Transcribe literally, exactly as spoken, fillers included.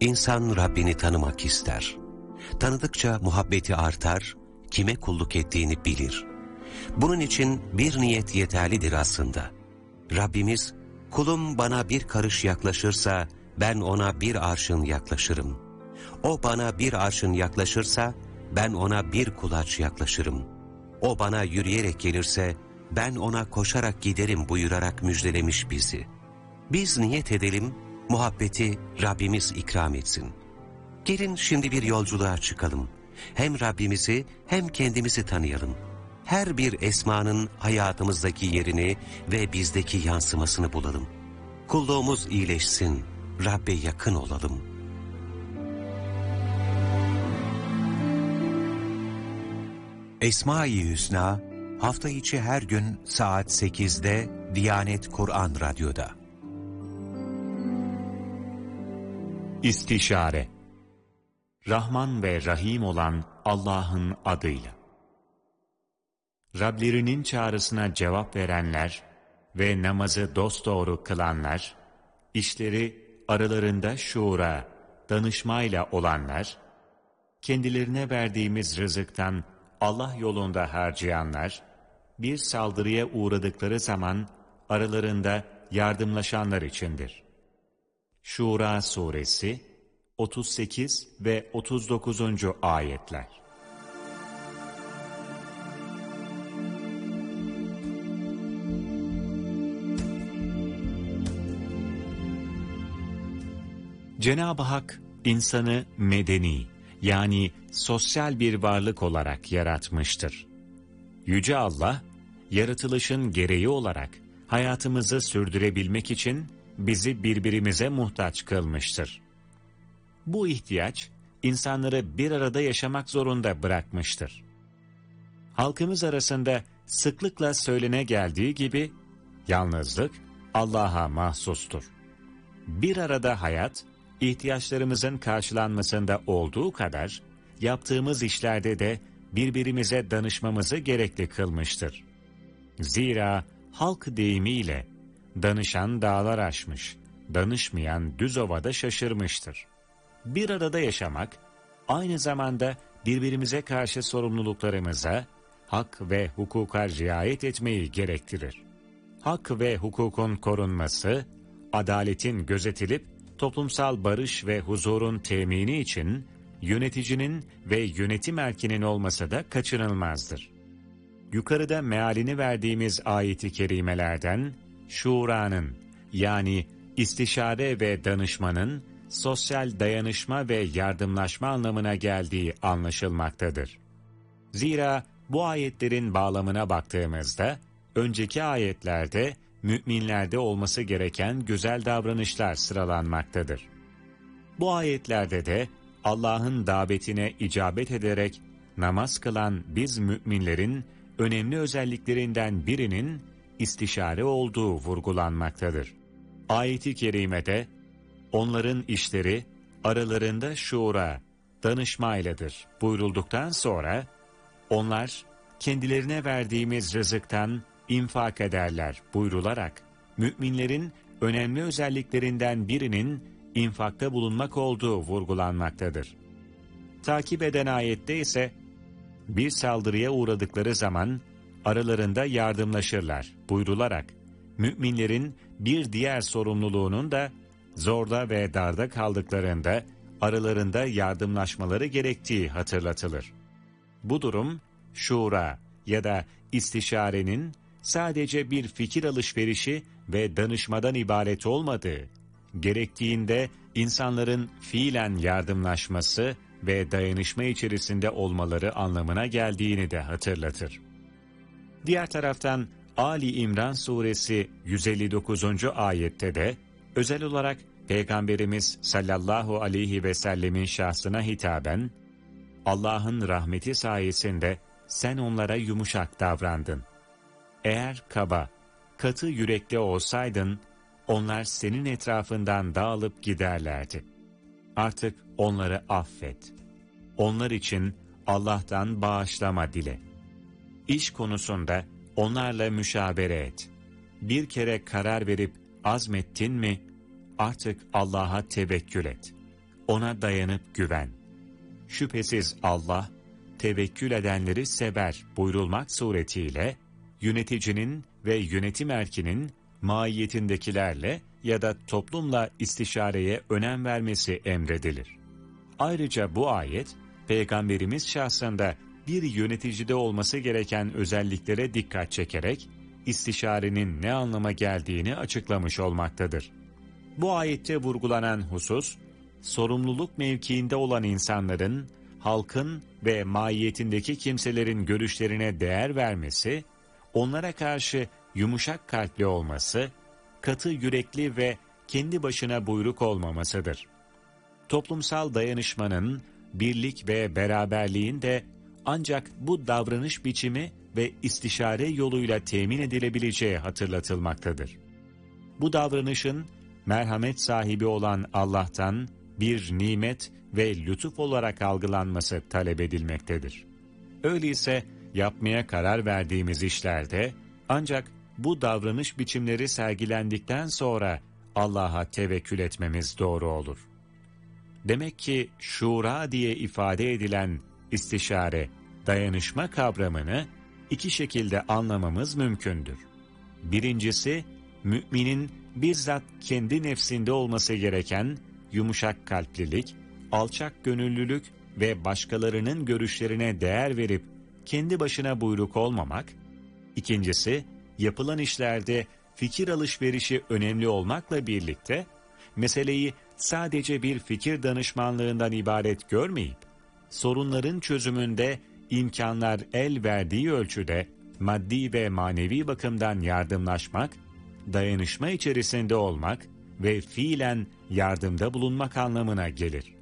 İnsan Rabbini tanımak ister. Tanıdıkça muhabbeti artar, kime kulluk ettiğini bilir. Bunun için bir niyet yeterlidir aslında. Rabbimiz, kulum bana bir karış yaklaşırsa ben ona bir arşın yaklaşırım. O bana bir arşın yaklaşırsa ben ona bir kulaç yaklaşırım. O bana yürüyerek gelirse ben ona koşarak giderim buyurarak müjdelemiş bizi. Biz niyet edelim, muhabbeti Rabbimiz ikram etsin. Gelin şimdi bir yolculuğa çıkalım. Hem Rabbimizi hem kendimizi tanıyalım. Her bir esmanın hayatımızdaki yerini ve bizdeki yansımasını bulalım. Kulluğumuz iyileşsin, Rabbe yakın olalım. Esma-i Hüsna, hafta içi her gün saat sekizde Diyanet Kur'an Radyo'da. İstişare. Rahman ve Rahim olan Allah'ın adıyla. Rablerinin çağrısına cevap verenler ve namazı dosdoğru kılanlar, işleri aralarında şuura, danışmayla olanlar, kendilerine verdiğimiz rızıktan Allah yolunda harcayanlar, bir saldırıya uğradıkları zaman aralarında yardımlaşanlar içindir. Şura Suresi otuz sekiz ve otuz dokuzuncu ayetler. Cenab-ı Hak insanı medeni, yani sosyal bir varlık olarak yaratmıştır. Yüce Allah, yaratılışın gereği olarak hayatımızı sürdürebilmek için bizi birbirimize muhtaç kılmıştır. Bu ihtiyaç, insanları bir arada yaşamak zorunda bırakmıştır. Halkımız arasında sıklıkla söylene geldiği gibi, yalnızlık Allah'a mahsustur. Bir arada hayat, ihtiyaçlarımızın karşılanmasında olduğu kadar, yaptığımız işlerde de birbirimize danışmamızı gerekli kılmıştır. Zira halk deyimiyle, danışan dağlar aşmış, danışmayan düz ovada şaşırmıştır. Bir arada yaşamak, aynı zamanda birbirimize karşı sorumluluklarımıza, hak ve hukuka riayet etmeyi gerektirir. Hak ve hukukun korunması, adaletin gözetilip, toplumsal barış ve huzurun temini için yöneticinin ve yönetim erkinin olması da kaçınılmazdır. Yukarıda mealini verdiğimiz ayet-i kerimelerden şuranın, yani istişare ve danışmanın sosyal dayanışma ve yardımlaşma anlamına geldiği anlaşılmaktadır. Zira bu ayetlerin bağlamına baktığımızda önceki ayetlerde müminlerde olması gereken güzel davranışlar sıralanmaktadır. Bu ayetlerde de Allah'ın davetine icabet ederek namaz kılan biz müminlerin önemli özelliklerinden birinin istişare olduğu vurgulanmaktadır. Ayet-i kerimede onların işleri aralarında şura, danışmayladır buyurulduktan sonra onlar kendilerine verdiğimiz rızıktan infak ederler buyrularak müminlerin önemli özelliklerinden birinin infakta bulunmak olduğu vurgulanmaktadır. Takip eden ayette ise bir saldırıya uğradıkları zaman aralarında yardımlaşırlar buyrularak müminlerin bir diğer sorumluluğunun da zorda ve darda kaldıklarında aralarında yardımlaşmaları gerektiği hatırlatılır. Bu durum şura ya da istişarenin sadece bir fikir alışverişi ve danışmadan ibaret olmadığı, gerektiğinde insanların fiilen yardımlaşması ve dayanışma içerisinde olmaları anlamına geldiğini de hatırlatır. Diğer taraftan Ali İmran Suresi yüz elli dokuzuncu ayette de özel olarak Peygamberimiz sallallahu aleyhi ve sellemin şahsına hitaben, Allah'ın rahmeti sayesinde sen onlara yumuşak davrandın. Eğer kaba, katı yürekli olsaydın, onlar senin etrafından dağılıp giderlerdi. Artık onları affet. Onlar için Allah'tan bağışlama dile. İş konusunda onlarla müşavere et. Bir kere karar verip azmettin mi, artık Allah'a tevekkül et. ona dayanıp güven. Şüphesiz Allah, tevekkül edenleri sever buyurulmak suretiyle, yöneticinin ve yönetim erkinin maiyetindekilerle ya da toplumla istişareye önem vermesi emredilir. Ayrıca bu ayet, Peygamberimiz şahsında bir yöneticide olması gereken özelliklere dikkat çekerek, istişarenin ne anlama geldiğini açıklamış olmaktadır. Bu ayette vurgulanan husus, sorumluluk mevkiinde olan insanların, halkın ve mahiyetindeki kimselerin görüşlerine değer vermesi, onlara karşı yumuşak kalpli olması, katı yürekli ve kendi başına buyruk olmamasıdır. Toplumsal dayanışmanın, birlik ve beraberliğin de ancak bu davranış biçimi ve istişare yoluyla temin edilebileceği hatırlatılmaktadır. Bu davranışın, merhamet sahibi olan Allah'tan bir nimet ve lütuf olarak algılanması talep edilmektedir. Öyleyse yapmaya karar verdiğimiz işlerde ancak bu davranış biçimleri sergilendikten sonra Allah'a tevekkül etmemiz doğru olur. Demek ki şura diye ifade edilen istişare, dayanışma kavramını iki şekilde anlamamız mümkündür. Birincisi, müminin bizzat kendi nefsinde olması gereken yumuşak kalplilik, alçak gönüllülük ve başkalarının görüşlerine değer verip kendi başına buyruk olmamak. İkincisi, yapılan işlerde fikir alışverişi önemli olmakla birlikte, meseleyi sadece bir fikir danışmanlığından ibaret görmeyip, sorunların çözümünde imkanlar el verdiği ölçüde maddi ve manevi bakımdan yardımlaşmak, dayanışma içerisinde olmak ve fiilen yardımda bulunmak anlamına gelir.